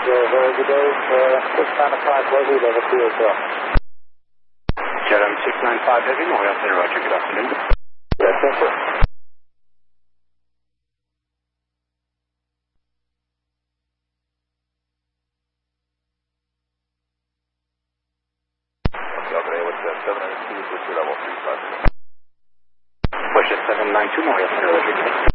very good day. 695 Heavy, level 2 as well. Chatham 695 Heavy, Montreal Center, Roger, good afternoon. Yes, sir. Push it 792, Montreal Center, Roger, good.